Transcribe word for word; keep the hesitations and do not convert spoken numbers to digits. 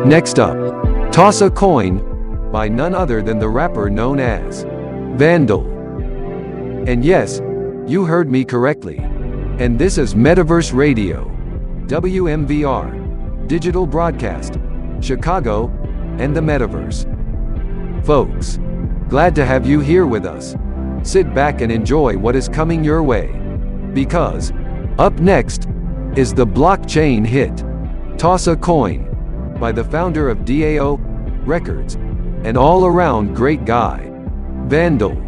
Next up, Toss a Coin by none other than the rapper known as Vandal. And yes, you heard me correctly. And this is Metaverse Radio, W M V R, Digital Broadcast, Chicago, and the Metaverse. Folks, glad to have you here with us. Sit back and enjoy what is coming your way. Because, up next, is the blockchain hit, Toss a Coin, by the founder of D A O Records, and all-around great guy, Vandal.